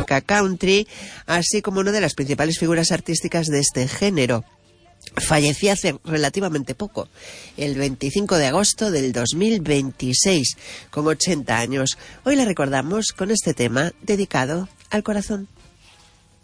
música country, así como una de las principales figuras artísticas de este género. Fallecía hace relativamente poco, el 25 de agosto del 2026, con 80 años. Hoy la recordamos con este tema dedicado al corazón.